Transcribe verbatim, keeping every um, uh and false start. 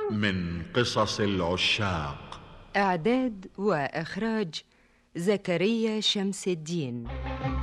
من قصص العشاق. إعداد وإخراج زكريا شمس الدين.